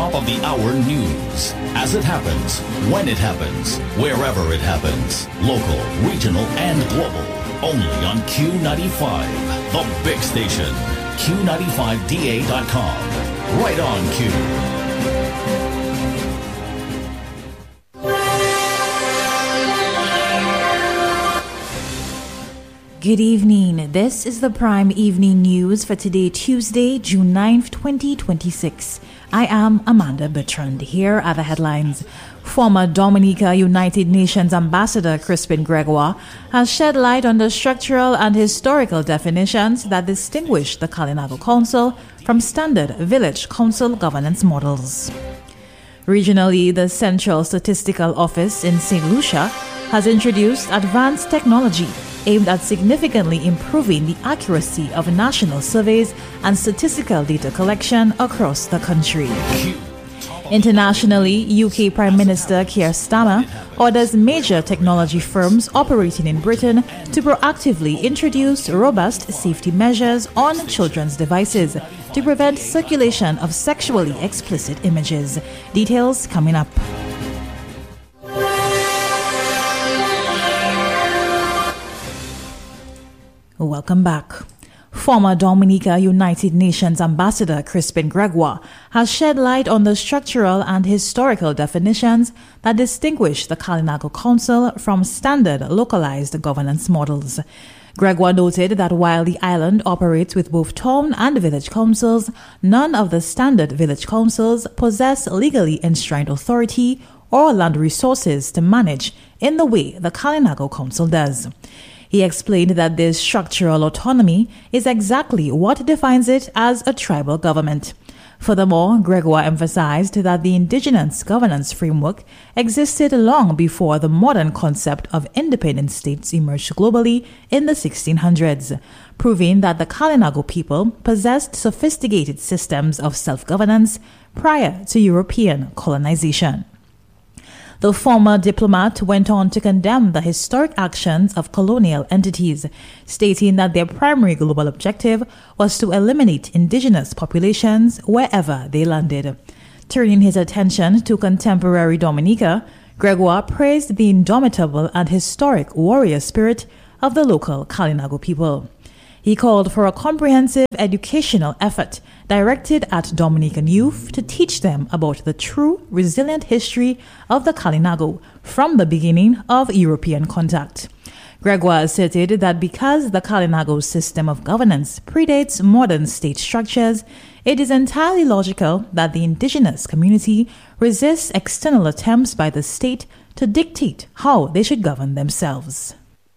top of the hour news. As it happens, when it happens, wherever it happens. Local, regional, and global. Only on Q95, the big station. Q95DA.com. Right on Q. Good evening. This is the Prime Evening News for today, Tuesday, June 9th, 2026. I am Amanda Bertrand. Here are the headlines. Former Dominica United Nations Ambassador Crispin Gregoire has shed light on the structural and historical definitions that distinguish the Kalinago Council from standard village council governance models. Regionally, the Central Statistical Office in St. Lucia has introduced advanced technology aimed at significantly improving the accuracy of national surveys and statistical data collection across the country. Internationally, UK Prime Minister Keir Starmer orders major technology firms operating in Britain to proactively introduce robust safety measures on children's devices to prevent circulation of sexually explicit images. Details coming up. Welcome back. Former Dominica United Nations Ambassador Crispin Gregoire has shed light on the structural and historical definitions that distinguish the Kalinago Council from standard localized governance models. Gregoire noted that while the island operates with both town and village councils, none of the standard village councils possess legally enshrined authority or land resources to manage in the way the Kalinago Council does. He explained that this structural autonomy is exactly what defines it as a tribal government. Furthermore, Gregoire emphasized that the indigenous governance framework existed long before the modern concept of independent states emerged globally in the 1600s, proving that the Kalinago people possessed sophisticated systems of self-governance prior to European colonization. The former diplomat went on to condemn the historic actions of colonial entities, stating that their primary global objective was to eliminate indigenous populations wherever they landed. Turning his attention to contemporary Dominica, Gregoire praised the indomitable and historic warrior spirit of the local Kalinago people. He called for a comprehensive educational effort directed at Dominican youth to teach them about the true, resilient history of the Kalinago from the beginning of European contact. Gregoire asserted that because the Kalinago system of governance predates modern state structures, it is entirely logical that the indigenous community resists external attempts by the state to dictate how they should govern themselves.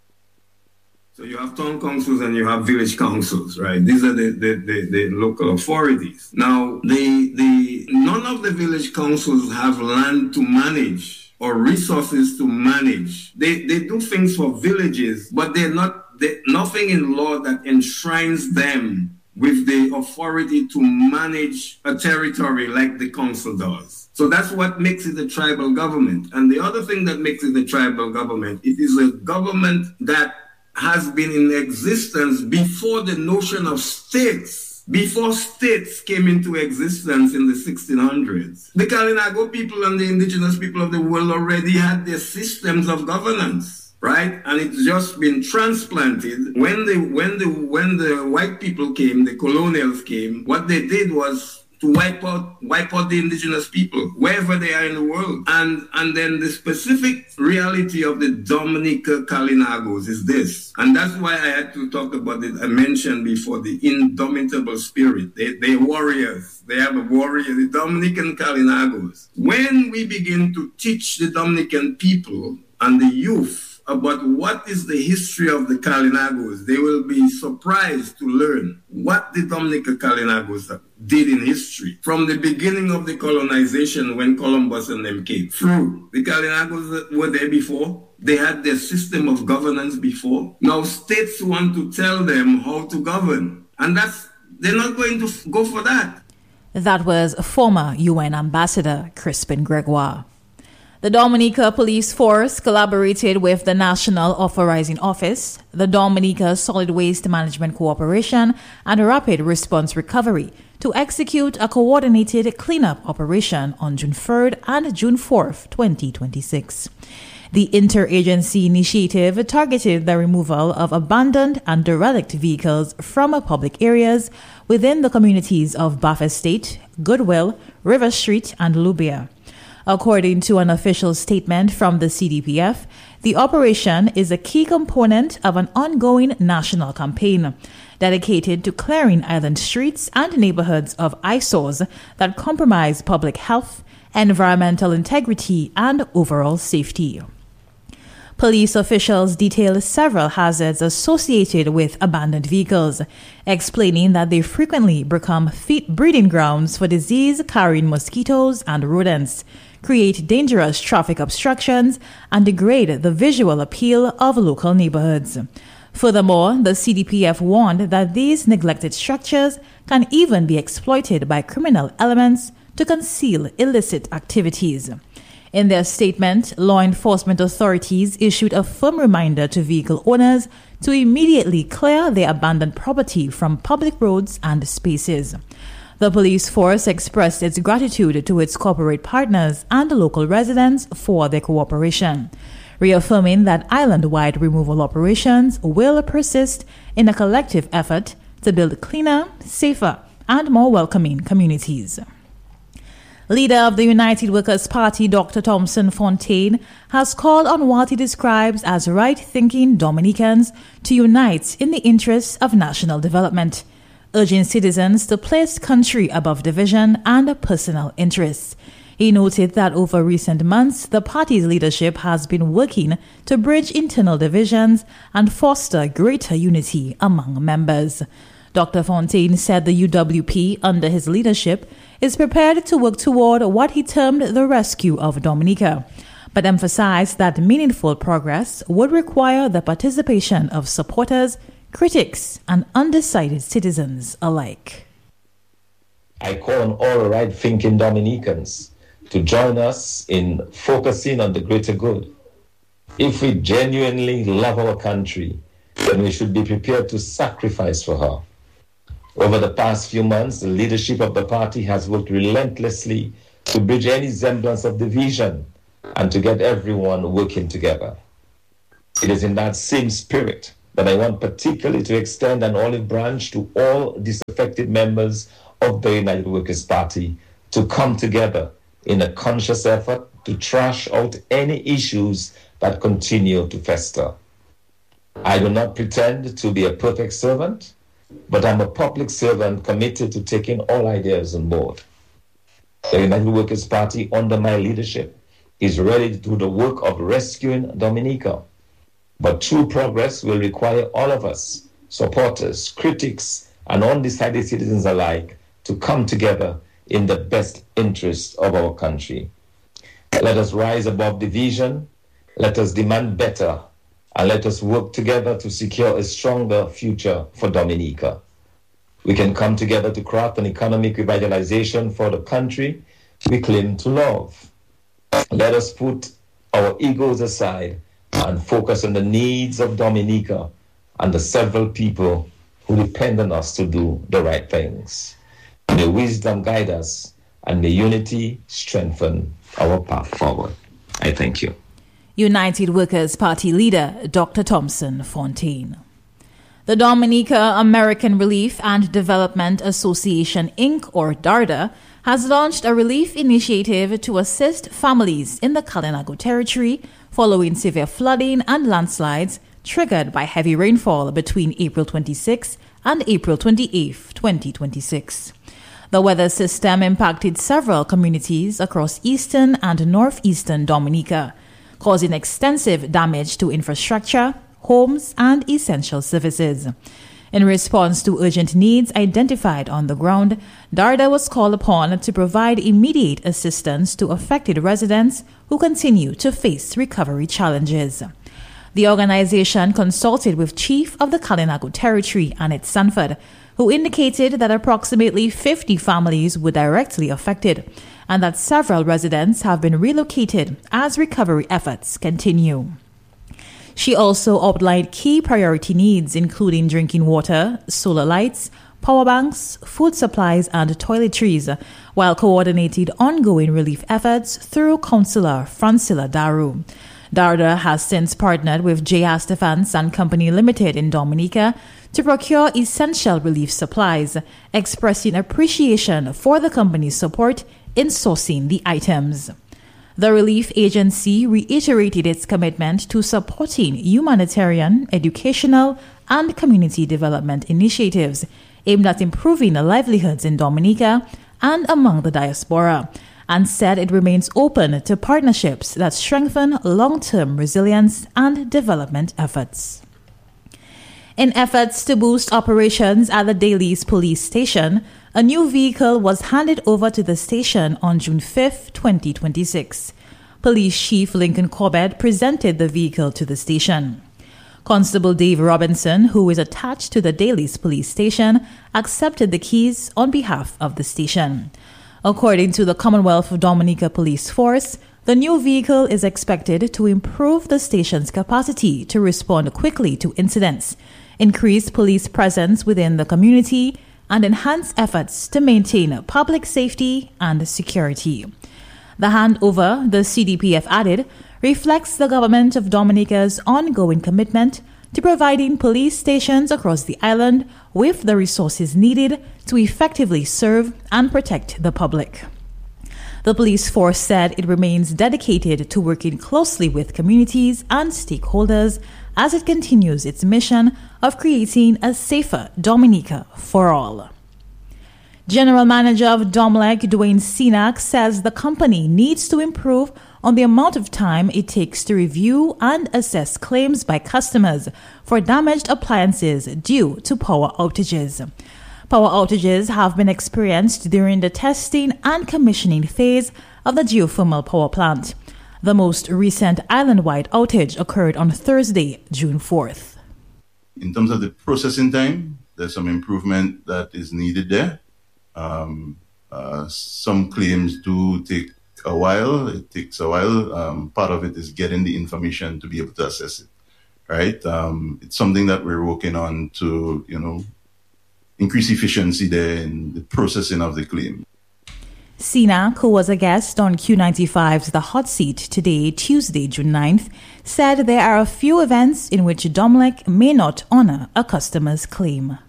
So you have town councils and you have village councils, right? These are the local authorities. Now, none of the village councils have land to manage or resources to manage. They do things for villages, but nothing in law that enshrines them with the authority to manage a territory like the council does. So that's what makes it a tribal government. And the other thing that makes it a tribal government, it is a government that has been in existence before the notion of states, before states came into existence in the 1600s. The Kalinago people and the indigenous people of the world already had their systems of governance, right? And it's just been transplanted. When the white people came, the colonials came, what they did was to wipe out the indigenous people wherever they are in the world. And then the specific reality of the Dominica Kalinagos is this. And that's why I had to talk about it. I mentioned before the indomitable spirit. They're warriors. They have a warrior, the Dominican Kalinagos. When we begin to teach the Dominican people and the youth about what is the history of the Kalinagos, they will be surprised to learn what the Dominica Kalinagos did in history. From the beginning of the colonization when Columbus and them came through, the Kalinagos were there before. They had their system of governance before. Now states want to tell them how to govern. And they're not going to go for that. That was former UN Ambassador Crispin Gregoire. The Dominica Police Force collaborated with the National Authorizing Office, the Dominica Solid Waste Management Corporation, and Rapid Response Recovery to execute a coordinated cleanup operation on June 3rd and June 4th, 2026. The interagency initiative targeted the removal of abandoned and derelict vehicles from public areas within the communities of Bath Estate, Goodwill, River Street, and Lubia. According to an official statement from the CDPF, the operation is a key component of an ongoing national campaign dedicated to clearing island streets and neighborhoods of eyesores that compromise public health, environmental integrity, and overall safety. Police officials detailed several hazards associated with abandoned vehicles, explaining that they frequently become breeding grounds for disease-carrying mosquitoes and rodents, create dangerous traffic obstructions, and degrade the visual appeal of local neighborhoods. Furthermore, the CDPF warned that these neglected structures can even be exploited by criminal elements to conceal illicit activities. In their statement, law enforcement authorities issued a firm reminder to vehicle owners to immediately clear their abandoned property from public roads and spaces. The police force expressed its gratitude to its corporate partners and local residents for their cooperation, reaffirming that island-wide removal operations will persist in a collective effort to build cleaner, safer, and more welcoming communities. Leader of the United Workers' Party, Dr. Thompson Fontaine, has called on what he describes as right-thinking Dominicans to unite in the interests of national development, urging citizens to place country above division and personal interests. He noted that over recent months, the party's leadership has been working to bridge internal divisions and foster greater unity among members. Dr. Fontaine said the UWP, under his leadership, is prepared to work toward what he termed the rescue of Dominica, but emphasized that meaningful progress would require the participation of supporters, critics, and undecided citizens alike. I call on all right-thinking Dominicans to join us in focusing on the greater good. If we genuinely love our country, then we should be prepared to sacrifice for her. Over the past few months, the leadership of the party has worked relentlessly to bridge any semblance of division and to get everyone working together. It is in that same spirit that I want particularly to extend an olive branch to all disaffected members of the United Workers' Party to come together in a conscious effort to trash out any issues that continue to fester. I do not pretend to be a perfect servant, but I'm a public servant committed to taking all ideas on board. The United Workers' Party, under my leadership, is ready to do the work of rescuing Dominica. But true progress will require all of us, supporters, critics, and undecided citizens alike, to come together in the best interest of our country. Let us rise above division, let us demand better, and let us work together to secure a stronger future for Dominica. We can come together to craft an economic revitalization for the country we claim to love. Let us put our egos aside and focus on the needs of Dominica and the several people who depend on us to do the right things. May wisdom guide us and may unity strengthen our path forward. I thank you. United Workers' Party leader, Dr. Thompson Fontaine. The Dominica American Relief and Development Association, Inc., or DARDA, has launched a relief initiative to assist families in the Kalinago territory following severe flooding and landslides triggered by heavy rainfall between April 26 and April 28, 2026. The weather system impacted several communities across eastern and northeastern Dominica, causing extensive damage to infrastructure, homes, and essential services. In response to urgent needs identified on the ground, DARDA was called upon to provide immediate assistance to affected residents who continue to face recovery challenges. The organization consulted with Chief of the Kalinago Territory, Annette Sanford, who indicated that approximately 50 families were directly affected and that several residents have been relocated as recovery efforts continue. She also outlined key priority needs, including drinking water, solar lights, power banks, food supplies, and toiletries, while coordinated ongoing relief efforts through Councillor Francilla Daru. Darda has since partnered with J.R. Stephens and Company Limited in Dominica to procure essential relief supplies, expressing appreciation for the company's support in sourcing the items. The relief agency reiterated its commitment to supporting humanitarian, educational, and community development initiatives aimed at improving the livelihoods in Dominica and among the diaspora, and said it remains open to partnerships that strengthen long-term resilience and development efforts. In efforts to boost operations at the Daly's police station, a new vehicle was handed over to the station on June 5, 2026. Police Chief Lincoln Corbett presented the vehicle to the station. Constable Dave Robinson, who is attached to the Daly's police station, accepted the keys on behalf of the station. According to the Commonwealth of Dominica Police Force, the new vehicle is expected to improve the station's capacity to respond quickly to incidents, increase police presence within the community, and enhance efforts to maintain public safety and security. The handover, the CDPF added, reflects the government of Dominica's ongoing commitment to providing police stations across the island with the resources needed to effectively serve and protect the public. The police force said it remains dedicated to working closely with communities and stakeholders as it continues its mission of creating a safer Dominica for all. General Manager of Domlec, Dwayne Cenac, says the company needs to improve on the amount of time it takes to review and assess claims by customers for damaged appliances due to power outages. Power outages have been experienced during the testing and commissioning phase of the geothermal power plant. The most recent island-wide outage occurred on Thursday, June 4th. In terms of the processing time, there's some improvement that is needed there. Some claims do take a while. It takes a while. Part of it is getting the information to be able to assess it, right? It's something that we're working on to, increase efficiency there in the processing of the claim. Cenac, who was a guest on Q95's The Hot Seat today, Tuesday, June 9th, said there are a few events in which Domlec may not honor a customer's claim.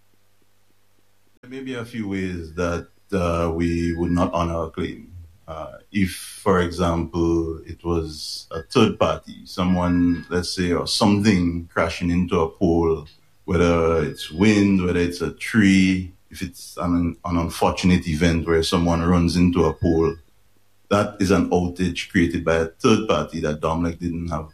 There may be a few ways that we would not honor a claim. If, for example, it was a third party, someone, let's say, or something crashing into a pole, whether it's wind, whether it's a tree, if it's an unfortunate event where someone runs into a pole, that is an outage created by a third party that Domlec didn't have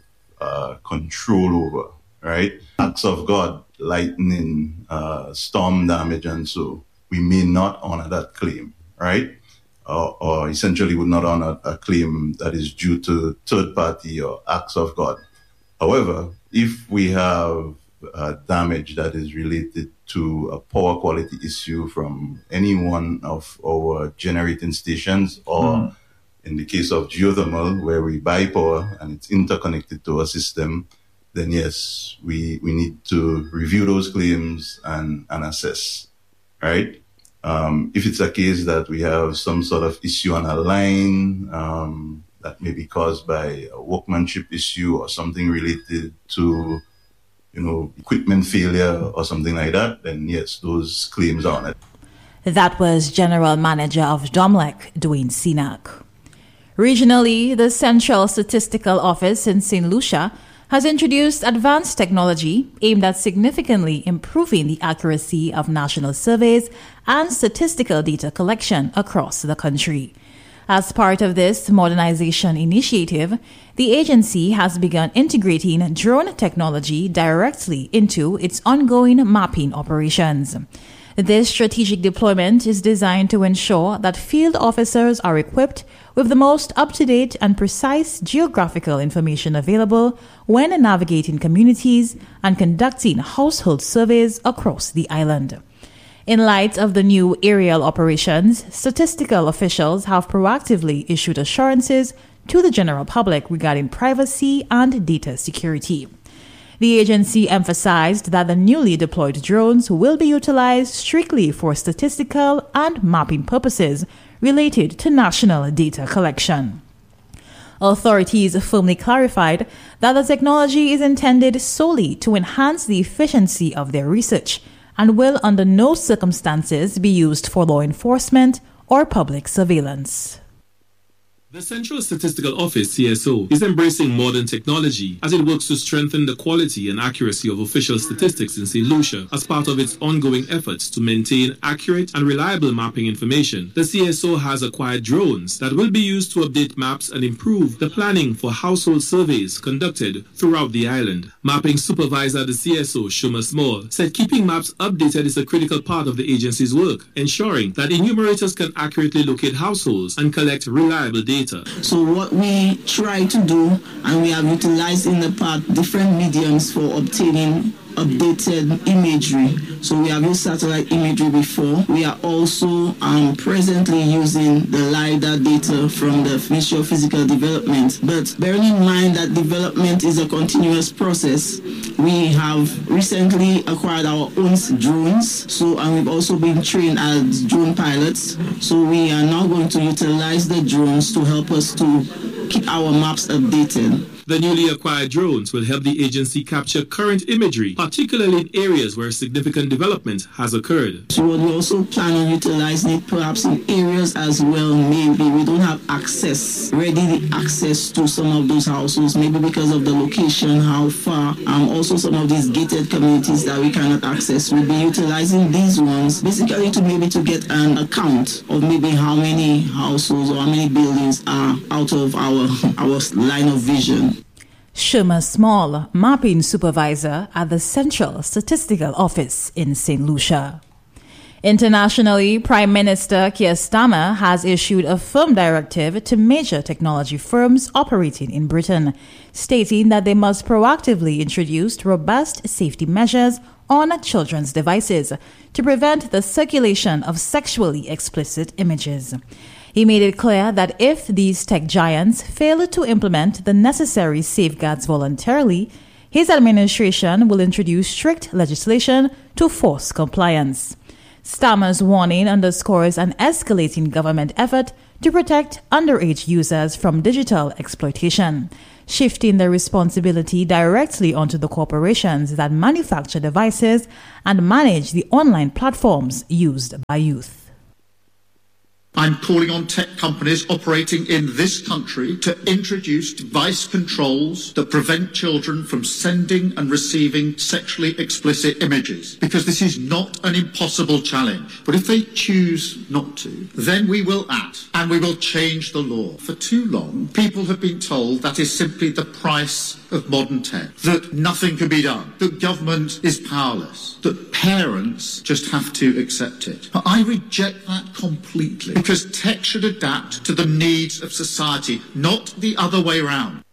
control over, right? Acts of God, lightning, storm damage, and so we may not honor that claim, right? Or essentially would not honor a claim that is due to third party or acts of God. However, if we have damage that is related to a power quality issue from any one of our generating stations, or in the case of geothermal, where we buy power and it's interconnected to a system, then yes, we need to review those claims and assess, right? If it's a case that we have some sort of issue on a line that may be caused by a workmanship issue or something related to equipment failure or something like that, then yes, those claims are on it. That was General Manager of Domlec, Dwayne Cenac. Regionally, the Central Statistical Office in St. Lucia has introduced advanced technology aimed at significantly improving the accuracy of national surveys and statistical data collection across the country. As part of this modernization initiative, the agency has begun integrating drone technology directly into its ongoing mapping operations. This strategic deployment is designed to ensure that field officers are equipped with the most up-to-date and precise geographical information available when navigating communities and conducting household surveys across the island. In light of the new aerial operations, statistical officials have proactively issued assurances to the general public regarding privacy and data security. The agency emphasized that the newly deployed drones will be utilized strictly for statistical and mapping purposes related to national data collection. Authorities firmly clarified that the technology is intended solely to enhance the efficiency of their research and will under no circumstances be used for law enforcement or public surveillance. The Central Statistical Office, CSO, is embracing modern technology as it works to strengthen the quality and accuracy of official statistics in St. Lucia as part of its ongoing efforts to maintain accurate and reliable mapping information. The CSO has acquired drones that will be used to update maps and improve the planning for household surveys conducted throughout the island. Mapping supervisor at the CSO, Shuma Small, said keeping maps updated is a critical part of the agency's work, ensuring that enumerators can accurately locate households and collect reliable data. So what we try to do, and we have utilized in the past different mediums for obtaining updated imagery. So we have used satellite imagery before. We are also presently using the LiDAR data from the Ministry of Physical Development. But bearing in mind that development is a continuous process, we have recently acquired our own drones. And we've also been trained as drone pilots. So we are now going to utilize the drones to help us to keep our maps updated. The newly acquired drones will help the agency capture current imagery, particularly in areas where significant development has occurred. So we also plan on utilizing it perhaps in areas as well. Maybe we don't have ready access to some of those households, maybe because of the location, how far, also some of these gated communities that we cannot access. We'll be utilizing these ones basically to get an account of maybe how many households or how many buildings are out of our line of vision. Shuma Small, mapping supervisor at the Central Statistical Office in St. Lucia. Internationally, Prime Minister Keir Starmer has issued a firm directive to major technology firms operating in Britain, stating that they must proactively introduce robust safety measures on children's devices to prevent the circulation of sexually explicit images. He made it clear that if these tech giants fail to implement the necessary safeguards voluntarily, his administration will introduce strict legislation to force compliance. Starmer's warning underscores an escalating government effort to protect underage users from digital exploitation, shifting the responsibility directly onto the corporations that manufacture devices and manage the online platforms used by youth. I'm calling on tech companies operating in this country to introduce device controls that prevent children from sending and receiving sexually explicit images, because this is not an impossible challenge. But if they choose not to, then we will act and we will change the law. For too long, people have been told that is simply the price of modern tech, that nothing can be done, that government is powerless, that parents just have to accept it. But I reject that completely, because tech should adapt to the needs of society, not the other way around.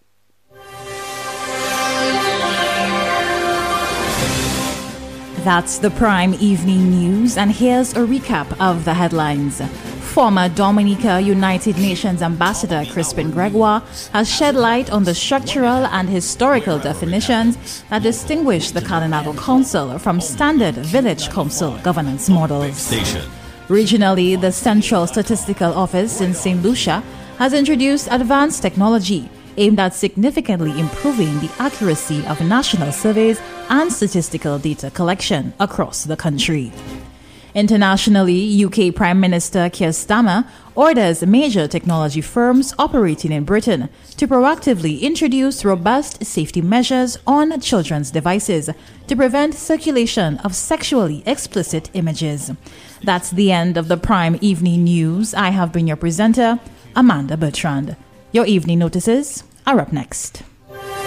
That's the Prime Evening News, and here's a recap of the headlines. Former Dominica United Nations Ambassador Crispin Gregoire has shed light on the structural and historical definitions that distinguish the Kalinago Council from standard village council governance models. Regionally, the Central Statistical Office in St. Lucia has introduced advanced technology aimed at significantly improving the accuracy of national surveys and statistical data collection across the country. Internationally, UK Prime Minister Keir Starmer orders major technology firms operating in Britain to proactively introduce robust safety measures on children's devices to prevent circulation of sexually explicit images. That's the end of the Prime Evening News. I have been your presenter, Amanda Bertrand. Your evening notices are up next.